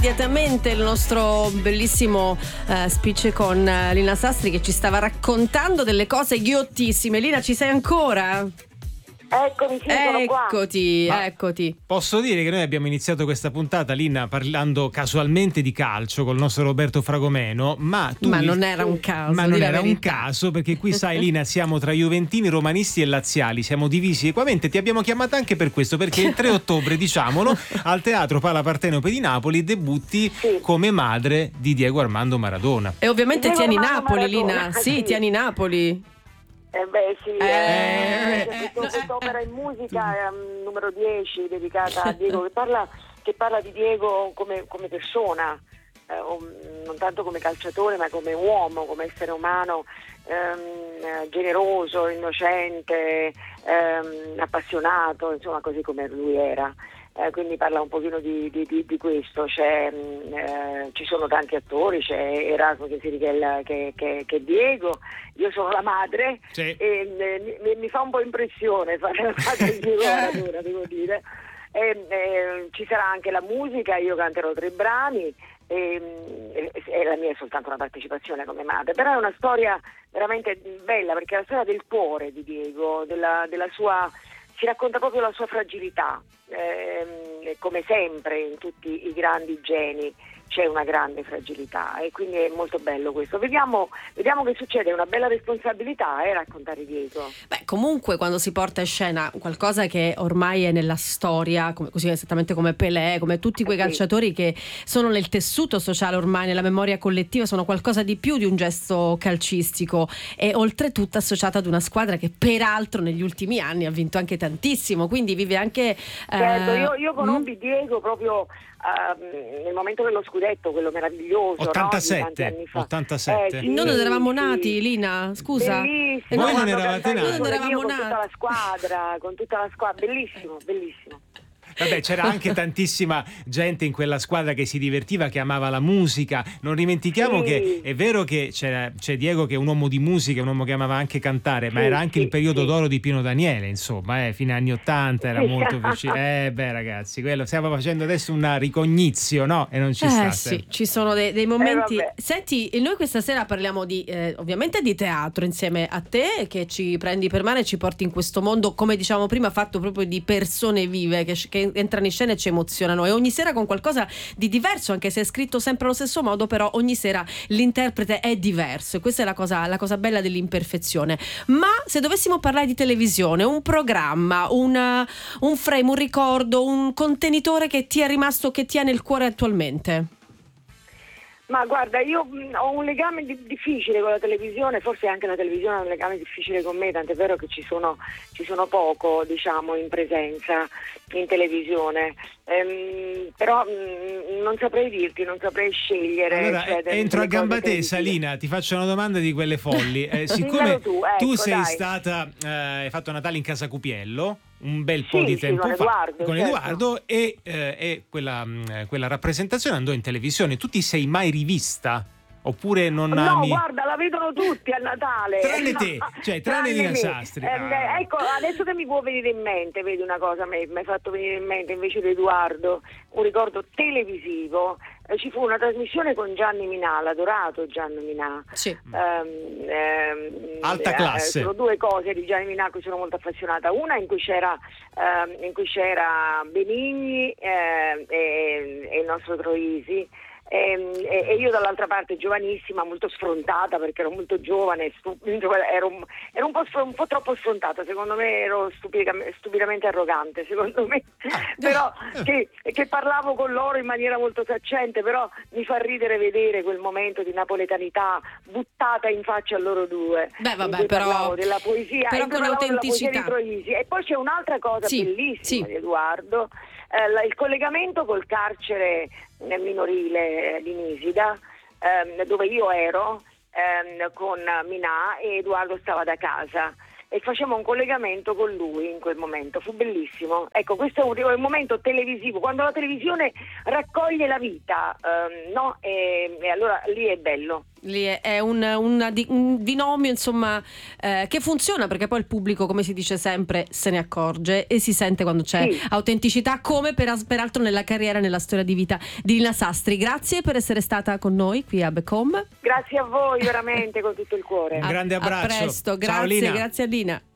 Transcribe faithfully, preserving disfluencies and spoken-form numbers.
immediatamente il nostro bellissimo uh, speech con uh, Lina Sastri, che ci stava raccontando delle cose ghiottissime. Lina, ci sei ancora? Eccomi, sì, sono qua. Eccoti, Ma eccoti. Posso dire che noi abbiamo iniziato questa puntata, Lina, parlando casualmente di calcio col nostro Roberto Fragomeno, ma tu Ma mi... non era un caso. Ma non la era verità. un caso, perché qui, sai, Lina, siamo tra juventini, romanisti e laziali, siamo divisi equamente. Ti abbiamo chiamata anche per questo, perché il tre ottobre, diciamolo, al Teatro Pala Partenope di Napoli debutti sì. come madre di Diego Armando Maradona. E ovviamente Diego tieni Armando Napoli, Maradona, Lina. Sì, sì. tieni Napoli. Eh beh sì, Eh, eh, eh, questo- eh, quest'opera in musica è um, numero dieci, dedicata a Diego, che parla, che parla di Diego come, come persona, eh, um, non tanto come calciatore ma come uomo, come essere umano, ehm, generoso, innocente, ehm, appassionato, insomma così come lui era. Eh, quindi parla un pochino di, di, di, di questo. C'è, mh, eh, ci sono tanti attori, c'è Erasmo che, che, che, che, che Diego, io sono la madre, Sì. e eh, mi, mi fa un po' impressione fare la madre di Diego Maradona, devo dire. E, eh, ci sarà anche la musica, io canterò tre brani e, e, e la mia è soltanto una partecipazione come madre, però è una storia veramente bella, perché è la storia del cuore di Diego, della, della sua... si racconta proprio la sua fragilità, ehm, come sempre in tutti i grandi geni c'è una grande fragilità, e quindi è molto bello questo. Vediamo, vediamo che succede, è una bella responsabilità eh, raccontare Diego. Beh, comunque quando si porta in scena qualcosa che ormai è nella storia, come, così esattamente come Pelé, come tutti quei Sì. calciatori che sono nel tessuto sociale ormai, nella memoria collettiva, sono qualcosa di più di un gesto calcistico, e oltretutto associata ad una squadra che peraltro negli ultimi anni ha vinto anche tantissimo, quindi vive anche... Certo, eh, io, io conobbi mm? Diego proprio uh, nel momento dello scudetto, quello meraviglioso, ottantasette, no? Di tanti anni fa. ottantasette. Eh, sì, Noi non eravamo sì. nati, Lina, scusa. Bellissimo. Voi non quando eravate cantai nati. con Noi non eravamo Dio, con tutta nati. la squadra, con tutta la squadra, bellissimo, bellissimo. Vabbè, c'era anche tantissima gente in quella squadra che si divertiva, che amava la musica. Non dimentichiamo Sì. che è vero che c'era, c'è Diego che è un uomo di musica, un uomo che amava anche cantare, ma Sì, era anche sì, il periodo sì. d'oro di Pino Daniele, insomma, eh, fino agli anni ottanta era Sì. molto vicino. Eh beh ragazzi, quello stiamo facendo adesso una ricognizio, no? E non ci Eh sta. sì, ci sono dei, dei momenti. Eh, vabbè. Senti, e noi questa sera parliamo di eh, ovviamente di teatro insieme a te, che ci prendi per mano e ci porti in questo mondo, come diciamo prima, fatto proprio di persone vive che, che entrano in scena e ci emozionano, e ogni sera con qualcosa di diverso, anche se è scritto sempre allo stesso modo, però ogni sera l'interprete è diverso, e questa è la cosa, la cosa bella dell'imperfezione. Ma se dovessimo parlare di televisione, un programma, una, un frame, un ricordo, un contenitore che ti è rimasto, che ti ha nel cuore attualmente? Ma guarda, io mh, ho un legame di- difficile con la televisione, forse anche la televisione ha un legame difficile con me, tant'è vero che ci sono, ci sono poco, diciamo, in presenza in televisione. Ehm, però mh, non saprei dirti, non saprei scegliere. Allora, cioè, delle- entro a delle gamba cose tesa, televisive. Lina, ti faccio una domanda di quelle folli. Eh, siccome Dimmelo tu, ecco, tu sei dai. stata, eh, hai fatto Natale in casa Cupiello un bel po' Sì, di sì, tempo con fa Edoardo, con certo. Edoardo, e, eh, e quella, mh, quella rappresentazione andò in televisione. Tu ti sei mai rivista? Oppure non No, ami? guarda, la vedono tutti a Natale. Tranne te, cioè, tranne Lina me. Sastri. Eh, Ah. Ecco, adesso che mi può venire in mente, vedi una cosa, mi mi hai fatto venire in mente invece di Edoardo, un ricordo televisivo. Eh, ci fu una trasmissione con Gianni Minà, l'adorato Gianni Minà. Sì. Ehm, ehm, Alta eh, classe. sono due cose di Gianni Minà a cui sono molto affezionata. Una in cui c'era, ehm, in cui c'era Benigni eh, e, e il nostro Troisi. E, e- e io dall'altra parte giovanissima, molto sfrontata perché ero molto giovane, stu- ero, un- ero un, po sfr- un po' troppo sfrontata, secondo me ero stupidam- stupidamente arrogante, secondo me, però che, che parlavo con loro in maniera molto saccente, però mi fa ridere vedere quel momento di napoletanità buttata in faccia a loro due. Beh, vabbè, in cui però- parlavo della poesia, però in cui con parlavo della poesia di autenticità. Troisi. E poi c'è un'altra cosa Sì, bellissima sì. di Edoardo, eh, la- il collegamento col carcere nel minorile di Nisida, ehm, dove io ero ehm, con Minà, e Edoardo stava da casa e facciamo un collegamento con lui in quel momento, fu bellissimo. Ecco, questo è un, è un momento televisivo, quando la televisione raccoglie la vita, ehm, no? E, e allora lì è bello, Lì è, è un, una di- un binomio insomma eh, che funziona, perché poi il pubblico, come si dice sempre, se ne accorge e si sente quando c'è Sì. autenticità, come per, peraltro nella carriera e nella storia di vita di Lina Sastri. Grazie per essere stata con noi qui a Back Home. Grazie a voi veramente con tutto il cuore. Un grande A- abbraccio. A presto, Ciao, grazie, Lina. grazie a Lina.